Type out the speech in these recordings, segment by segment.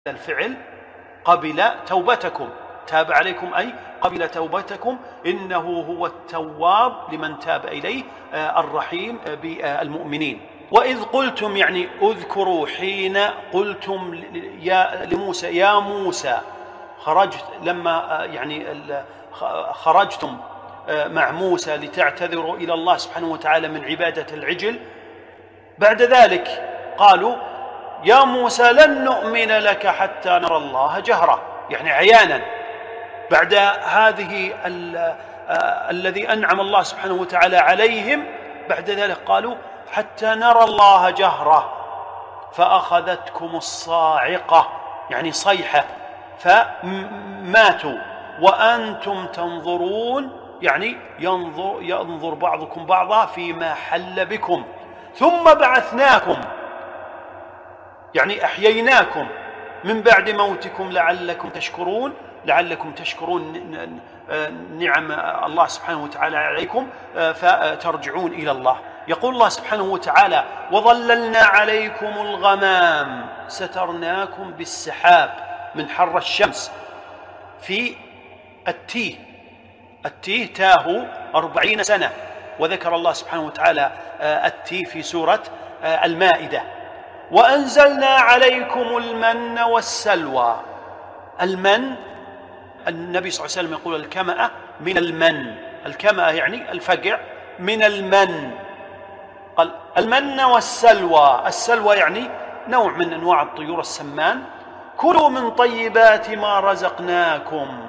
الفعل قبل توبتكم، تاب عليكم أي قبل توبتكم، إنه هو التواب لمن تاب إليه الرحيم بالمؤمنين. وإذ قلتم يعني اذكروا حين قلتم لموسى يا موسى، خرجت لما يعني خرجتم مع موسى لتعتذروا إلى الله سبحانه وتعالى من عبادة العجل. بعد ذلك قالوا يا موسى لن نؤمن لك حتى نرى الله جهرة، يعني عيانا. بعد هذه الذي أنعم الله سبحانه وتعالى عليهم، بعد ذلك قالوا حتى نرى الله جهرة، فأخذتكم الصاعقة يعني صيحة فماتوا وأنتم تنظرون، يعني ينظر بعضكم بعضا فيما حل بكم، ثم بعثناكم يعني أحييناكم من بعد موتكم لعلكم تشكرون نعم الله سبحانه وتعالى عليكم فترجعون إلى الله. يقول الله سبحانه وتعالى وظللنا عليكم الغمام سترناكم بالسحاب من حر الشمس في التيه تاه 40 سنة، وذكر الله سبحانه وتعالى التيه في سورة المائدة. وأنزلنا عليكم المن والسلوى. المن النبي صلى الله عليه وسلم يقول الكمأة من المن، الكمأة يعني الفقع من المن. قال المن والسلوى، السلوى يعني نوع من أنواع الطيور السمان. كلوا من طيبات ما رزقناكم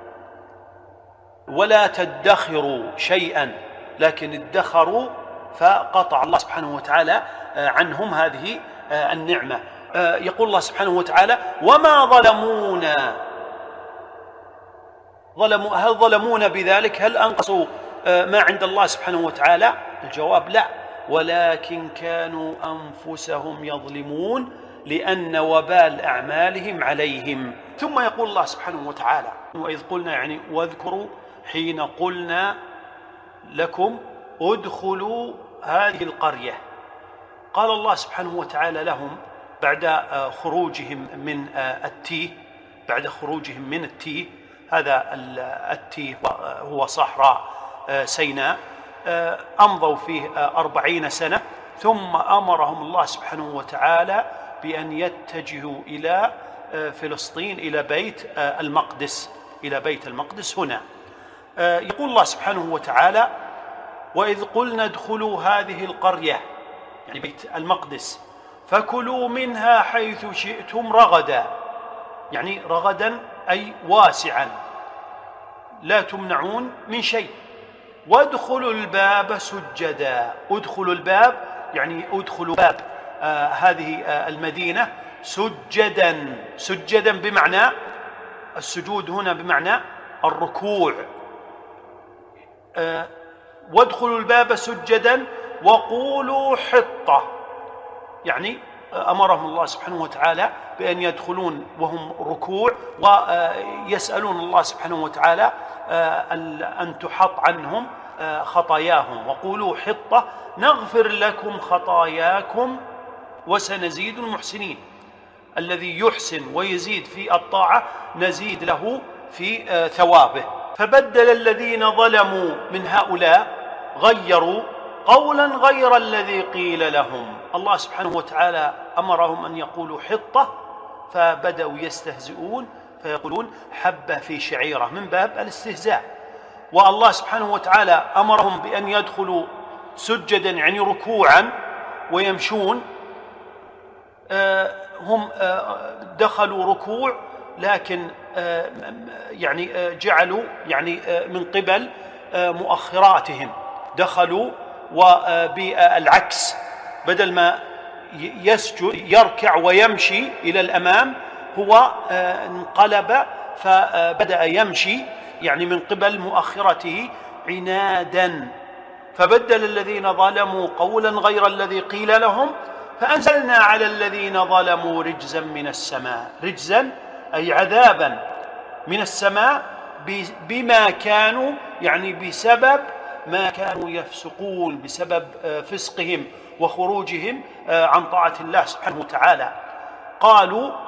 ولا تدخروا شيئا، لكن ادخروا فقطع الله سبحانه وتعالى عنهم هذه النعمة. يقول الله سبحانه وتعالى وما ظلمونا، هل ظلمونا بذلك؟ هل أنقصوا ما عند الله سبحانه وتعالى؟ الجواب لا، ولكن كانوا أنفسهم يظلمون لأن وبال أعمالهم عليهم. ثم يقول الله سبحانه وتعالى وإذ قلنا يعني واذكروا حين قلنا لكم ادخلوا هذه القرية. قال الله سبحانه وتعالى لهم بعد خروجهم من التيه، بعد خروجهم من التيه، هذا التيه هو صحراء سيناء، أمضوا فيه 40 سنة، ثم أمرهم الله سبحانه وتعالى بأن يتجهوا إلى فلسطين، إلى بيت المقدس هنا. يقول الله سبحانه وتعالى وإذ قلنا ادخلوا هذه القرية يعني بيت المقدس فكلوا منها حيث شئتم رغدا، يعني رغدا أي واسعا لا تمنعون من شيء، وادخلوا الباب سجدا. ادخلوا الباب يعني ادخلوا باب هذه المدينة سجدا بمعنى السجود هنا بمعنى الركوع. وادخلوا الباب سجدا وقولوا حطة، يعني أمرهم الله سبحانه وتعالى بأن يدخلون وهم ركوع ويسألون الله سبحانه وتعالى أن تحط عنهم خطاياهم. وقولوا حطة نغفر لكم خطاياكم وسنزيد المحسنين. الذي يحسن ويزيد في الطاعة نزيد له في ثوابه. فبدل الذين ظلموا من هؤلاء غيروا قولا غير الذي قيل لهم. الله سبحانه وتعالى أمرهم أن يقولوا حطة فبدأوا يستهزئون فيقولون حبة في شعيرة من باب الاستهزاء. والله سبحانه وتعالى أمرهم بأن يدخلوا سجدا يعني ركوعا ويمشون. هم دخلوا ركوع لكن يعني جعلوا يعني من قبل مؤخراتهم دخلوا وبالعكس، بدل ما يسجد يركع ويمشي إلى الأمام هو انقلب فبدأ يمشي يعني من قبل مؤخرته عنادا. فبدل الذين ظلموا قولا غير الذي قيل لهم فأنزلنا على الذين ظلموا رجزا من السماء. رجزا أي عذابا من السماء بما كانوا يعني بسبب ما كانوا يفسقون، بسبب فسقهم وخروجهم عن طاعة الله سبحانه وتعالى. قالوا